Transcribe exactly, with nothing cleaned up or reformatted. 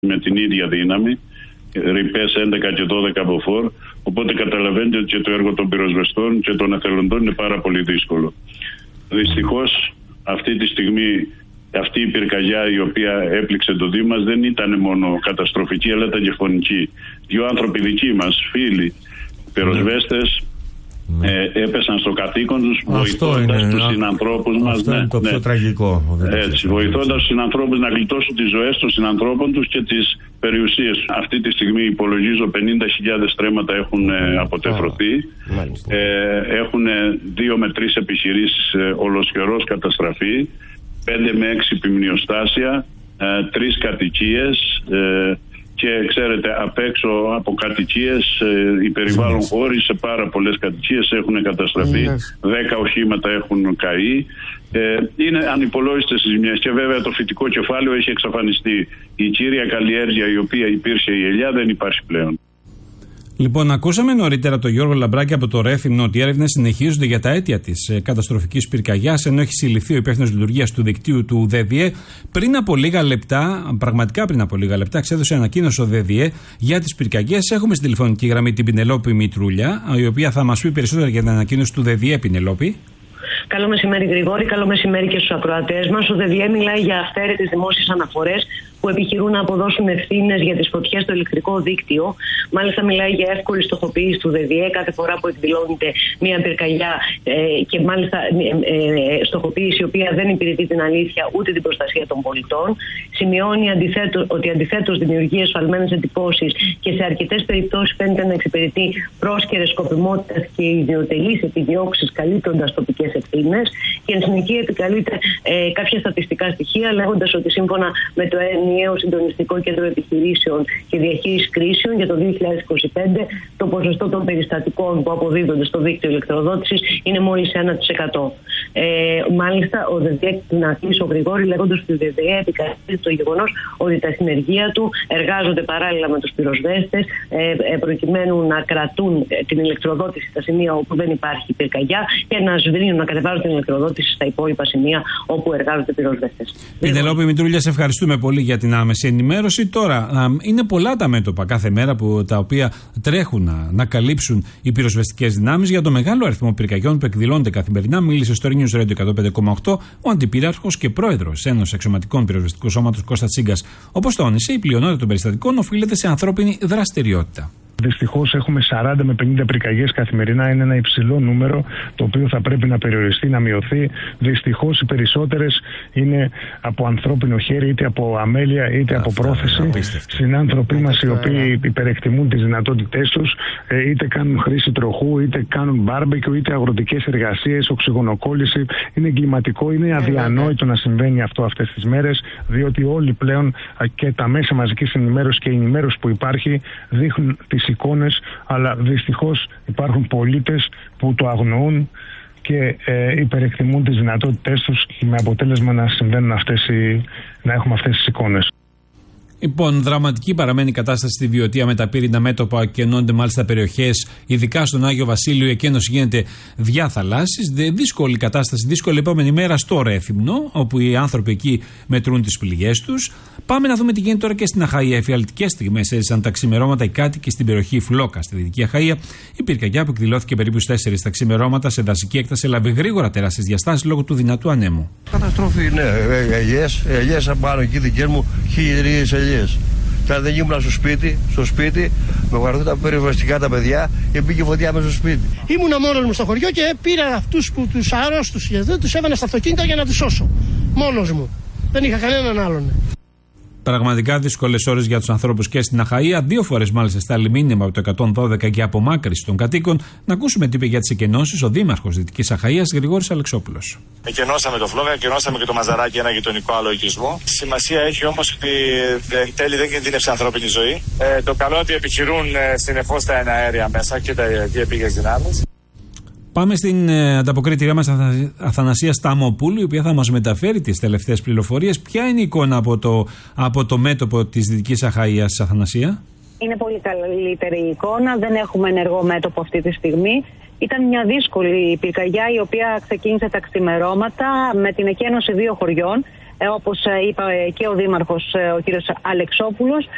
με την ίδια δύναμη, ρηπές έντεκα και δώδεκα από φορ, οπότε καταλαβαίνετε ότι και το έργο των πυροσβεστών και των εθελοντών είναι πάρα πολύ δύσκολο. Δυστυχώς αυτή τη στιγμή αυτή η πυρκαγιά η οποία έπληξε το Δήμο μας δεν ήταν μόνο καταστροφική, αλλά ήταν και φωνική. Δύο άνθρωποι δικοί μας, φίλοι, πυροσβέστες, Ναι. Ε, έπεσαν στο καθήκον τους, βοηθώντας τους συνανθρώπους μας. Αυτό ναι, είναι το πιο ναι. τραγικό. Έτσι, βοηθώντας τους συνανθρώπους να γλιτώσουν τις ζωές των συνανθρώπων τους και τις περιουσίες. Αυτή τη στιγμή υπολογίζω πενήντα χιλιάδες στρέμματα έχουν ε, αποτεφρωθεί. Oh, ε, έχουν δύο με τρεις επιχειρήσεις ε, ολοσχερός καταστραφεί, πέντε με έξι επιμνιοστάσια, ε, τρεις κατοικίες, ε, και ξέρετε, απ' έξω από κατοικίες, ε, οι περιβάλλον χώροι σε πάρα πολλές κατοικίες έχουν καταστραφεί, δέκα οχήματα έχουν καεί. Ε, είναι ανυπολόγιστες τις ζημιές και βέβαια το φυτικό κεφάλαιο έχει εξαφανιστεί. Η κύρια καλλιέργεια η οποία υπήρχε, η ελιά, δεν υπάρχει πλέον. Λοιπόν, ακούσαμε νωρίτερα τον Γιώργο Λαμπράκη από το Ρέθυμνο ότι οι έρευνες συνεχίζονται για τα αίτια της ε, καταστροφικής πυρκαγιάς, ενώ έχει συλληφθεί ο υπεύθυνος λειτουργίας του δικτύου του ΔΔΕ. Πριν από λίγα λεπτά, πραγματικά πριν από λίγα λεπτά, εξέδωσε ανακοίνωση ο ΔΔΕ για τις πυρκαγιές. Έχουμε στην τηλεφωνική γραμμή την Πινελόπη Μητρούλια, η οποία θα μας πει περισσότερα για την ανακοίνωση του ΔΔΕ. Πινελόπη. Καλό μεσημέρι, Γρηγόρη. Καλό μεσημέρι και στους ακροατές μας. Ο ΔΔΕ μιλάει για αυθαίρετες δημόσιες αναφορές που επιχειρούν να αποδώσουν ευθύνες για τις φωτιές στο ηλεκτρικό δίκτυο. Μάλιστα, μιλάει για εύκολη στοχοποίηση του ΔΔΕ κάθε φορά που εκδηλώνεται μια πυρκαγιά ε, και μάλιστα ε, ε, στοχοποίηση η οποία δεν υπηρετεί την αλήθεια ούτε την προστασία των πολιτών. Σημειώνει αντιθέτως, ότι αντιθέτως δημιουργεί εσφαλμένες εντυπώσεις και σε αρκετές περιπτώσεις φαίνεται να εξυπηρετεί πρόσκαιρες σκοπιμότητας και ιδιωτελείς επιδιώξεις καλύπτοντας τοπικές ευθύνες. Και εν συνεχεία επικαλείται ε, κάποια στατιστικά στοιχεία, λέγοντας ότι σύμφωνα με το ενιαίο συντονιστικό κέντρο επιχειρήσεων και διαχείρισης κρίσεων για το δύο χιλιάδες είκοσι πέντε, το ποσοστό των περιστατικών που αποδίδονται στο δίκτυο ηλεκτροδότησης είναι μόλις ένα τοις εκατό. Ε, μάλιστα, ο ΔΔΕ, να κλείσω Γρηγόρη, λέγοντας ότι ο ΔΔΕ επικαλείται το γεγονός ότι τα συνεργεία του εργάζονται παράλληλα με τους πυροσβέστες ε, προκειμένου να κρατούν την ηλεκτροδότηση στα σημεία όπου δεν υπάρχει πυρκαγιά και να σβήνουν, να κατεβάζουν την ηλεκτροδότηση στα υπόλοιπα σημεία όπου εργάζονται πυροσβέστες. Πινελόπη Μητρούλια, σε ευχαριστούμε πολύ για την άμεση ενημέρωση. Τώρα, είναι πολλά τα μέτωπα κάθε μέρα που, τα οποία τρέχουν να, να καλύψουν οι πυροσβεστικές δυνάμεις για το μεγάλο αριθμό πυρκαγιών που εκδηλώνονται καθημερινά. Μίλησε στο News Radio εκατόν πέντε κόμμα οκτώ ο αντιπύραρχος και πρόεδρος Ένωσης Αξιωματικών Πυροσβεστικού Σώματος Κώστας Τσίγκας. Όπως τόνισε, η πλειονότητα των περιστατικών οφείλεται σε ανθρώπινη δραστηριότητα. Δυστυχώς έχουμε σαράντα με πενήντα πυρκαγιές καθημερινά. Είναι ένα υψηλό νούμερο το οποίο θα πρέπει να περιοριστεί, να μειωθεί. Δυστυχώς οι περισσότερες είναι από ανθρώπινο χέρι, είτε από αμέλεια είτε από πρόθεση. Συνάνθρωποι μας οι οποίοι υπερεκτιμούν τις δυνατότητές τους, είτε κάνουν χρήση τροχού, είτε κάνουν μπάρμπεκιου, είτε αγροτικές εργασίες, οξυγονοκόλληση. Είναι εγκληματικό, είναι αδιανόητο να συμβαίνει αυτό αυτές τις μέρες, διότι όλοι πλέον και τα μέσα μαζικής ενημέρωσης και η ενημέρωση που υπάρχει δείχνουν τις εικόνες, αλλά δυστυχώς υπάρχουν πολίτες που το αγνοούν και ε, υπερεκτιμούν τις δυνατότητές τους με αποτέλεσμα να συμβαίνουν αυτές οι, να έχουμε αυτές τις εικόνες. Λοιπόν, δραματική παραμένει η κατάσταση στη Βιωτία με τα πύρινα μέτωπα και ενώνται μάλιστα περιοχές, ειδικά στον Άγιο Βασίλειο. Η εκένωση γίνεται διά θαλάσσης. Δύσκολη κατάσταση, δύσκολη επόμενη μέρα στο Ρέθυμνο, όπου οι άνθρωποι εκεί μετρούν τις πληγές τους. Πάμε να δούμε τι γίνεται τώρα και στην Αχαΐα. Εφιαλτικές στιγμές έζησαν τα ξημερώματα οι κάτοικοι στην περιοχή Φλόκα, στη Δυτική Αχαΐα. Η πυρκαγιά που εκδηλώθηκε περίπου στις τέσσερις τα ξημερώματα σε δασική έκταση έλαβε γρήγορα τεράστιες διαστάσεις λόγω του δυνατού ανέμου. Καταστροφή, ναι. Ελιές, ελιές από πάνω εκεί δικές μου, χίλιες ελιές. Και αν δεν ήμουν στο σπίτι, στο σπίτι, με βοηθούν τα περιβαστικά τα παιδιά και μπήκε φωτιά μέσα στο σπίτι. Ήμουνα μόνος μου στο χωριό και πήρα αυτούς που τους αρρώστους και δεν τους έβανα στα αυτοκίνητα για να τους σώσω. Μόνος μου. Δεν είχα κανέναν άλλον. Πραγματικά δύσκολες ώρες για τους ανθρώπους και στην Αχαΐα. Δύο φορές μάλιστα στάλει μήνυμα από το εκατόν δώδεκα για απομάκρυνση των κατοίκων. Να ακούσουμε τι είπε για τις εκενώσεις ο Δήμαρχος Δυτικής Αχαΐας, Γρηγόρης Αλεξόπουλος. Εκενώσαμε το Φλόκα, εκενώσαμε και το Μαζαράκι, ένα γειτονικό άλλο οικισμό. Σημασία έχει όμως ότι εν τέλει δεν κινδύνευσε ανθρώπινη ζωή. Ε, το καλό ότι επιχειρούν ε, συνεχώς τα εναέρια μέσα και τα διεπήγες δυνάμεις. Πάμε στην ε, ανταποκρίτριά μας Αθανασία Σταμοπούλου, η οποία θα μας μεταφέρει τις τελευταίες πληροφορίες. Ποια είναι η εικόνα από το, από το μέτωπο της Δυτικής Αχαΐας, Αθανασία? Είναι πολύ καλύτερη η εικόνα, δεν έχουμε ενεργό μέτωπο αυτή τη στιγμή. Ήταν μια δύσκολη πυρκαγιά η οποία ξεκίνησε τα ξημερώματα με την εκένωση δύο χωριών, ε, όπως είπε και ο Δήμαρχος, ο κύριος Αλεξόπουλος.